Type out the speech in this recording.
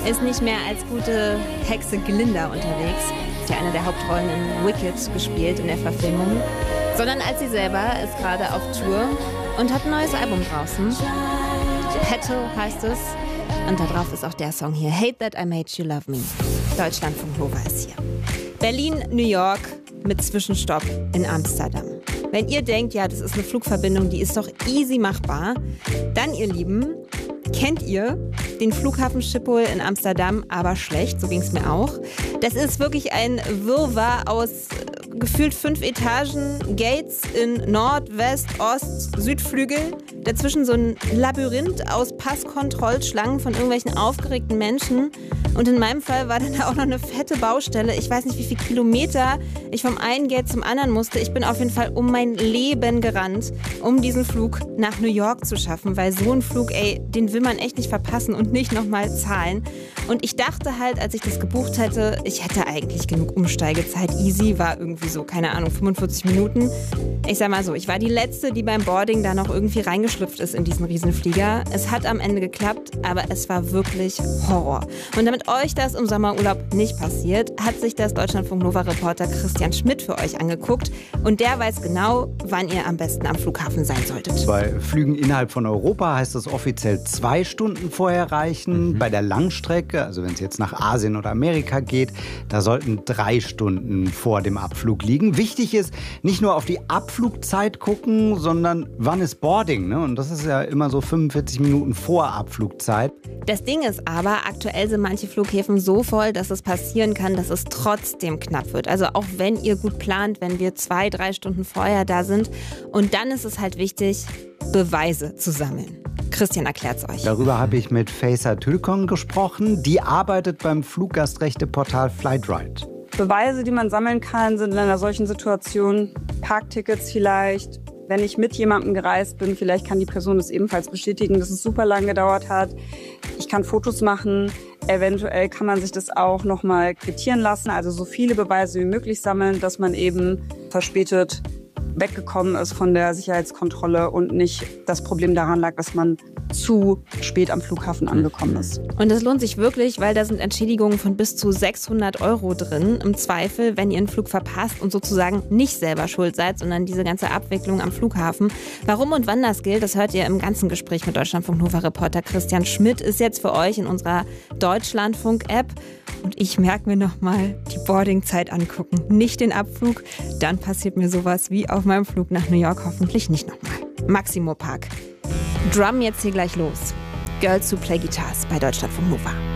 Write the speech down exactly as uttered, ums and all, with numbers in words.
ist nicht mehr als gute Hexe Glinda unterwegs. Ist ja eine der Hauptrollen in Wicked gespielt in der Verfilmung. Sondern als sie selber ist gerade auf Tour und hat ein neues Album draußen. Petal heißt es. Und da drauf ist auch der Song hier. Hate That I Made You Love Me. Deutschlandfunk Nova ist hier. Berlin, New York mit Zwischenstopp in Amsterdam. Wenn ihr denkt, ja, das ist eine Flugverbindung, die ist doch easy machbar, dann, ihr Lieben, kennt ihr den Flughafen Schiphol in Amsterdam, aber schlecht, so ging es mir auch. Das ist wirklich ein Wirrwarr aus äh, gefühlt fünf Etagen, Gates in Nord-, West-, Ost-, Südflügel. Dazwischen so ein Labyrinth aus Passkontrollschlangen von irgendwelchen aufgeregten Menschen. Und in meinem Fall war dann auch noch eine fette Baustelle. Ich weiß nicht, wie viele Kilometer ich vom einen Gate zum anderen musste. Ich bin auf jeden Fall um mein Leben gerannt, um diesen Flug nach New York zu schaffen. Weil so ein Flug, ey, den will man echt nicht verpassen und nicht nochmal zahlen. Und ich dachte halt, als ich das gebucht hätte, ich hätte eigentlich genug Umsteigezeit. Easy war irgendwie so, keine Ahnung, fünfundvierzig Minuten. Ich sag mal so, ich war die Letzte, die beim Boarding da noch irgendwie reingeschlüpft ist in diesen Riesenflieger. Es hat am Ende geklappt, aber es war wirklich Horror. Und damit euch das im Sommerurlaub nicht passiert, hat sich das Deutschlandfunk-Nova-Reporter Christian Schmidt für euch angeguckt. Und der weiß genau, wann ihr am besten am Flughafen sein solltet. Bei Flügen innerhalb von Europa heißt es offiziell zwei Stunden vorher reichen. Mhm. Bei der Langstrecke, also wenn es jetzt nach Asien oder Amerika geht, da sollten drei Stunden vor dem Abflug liegen. Wichtig ist, nicht nur auf die Abflugzeit gucken, sondern wann ist Boarding, ne? Und das ist ja immer so fünfundvierzig Minuten vor Abflugzeit. Das Ding ist aber, aktuell sind manche Flughäfen so voll, dass es passieren kann, dass es trotzdem knapp wird. Also auch wenn ihr gut plant, wenn wir zwei, drei Stunden vorher da sind. Und dann ist es halt wichtig, Beweise zu sammeln. Christian erklärt's euch. Darüber habe ich mit Feysa Tülkon gesprochen. Die arbeitet beim Fluggastrechteportal Flightride. Beweise, die man sammeln kann, sind in einer solchen Situation Parktickets vielleicht. Wenn ich mit jemandem gereist bin, vielleicht kann die Person das ebenfalls bestätigen, dass es super lang gedauert hat. Ich kann Fotos machen. Eventuell kann man sich das auch nochmal quittieren lassen. Also so viele Beweise wie möglich sammeln, dass man eben verspätet weggekommen ist von der Sicherheitskontrolle und nicht das Problem daran lag, dass man zu spät am Flughafen angekommen ist. Und das lohnt sich wirklich, weil da sind Entschädigungen von bis zu sechshundert Euro drin. Im Zweifel, wenn ihr einen Flug verpasst und sozusagen nicht selber schuld seid, sondern diese ganze Abwicklung am Flughafen. Warum und wann das gilt, das hört ihr im ganzen Gespräch mit Deutschlandfunk-Nova-Reporter Christian Schmidt. Ist jetzt für euch in unserer Deutschlandfunk-App. Und ich merke mir nochmal die Boardingzeit angucken, nicht den Abflug. Dann passiert mir sowas wie auf meinem Flug nach New York hoffentlich nicht nochmal. Maximo Park. Drum jetzt hier gleich los. Girls Who Play Guitars bei Deutschlandfunk Nova.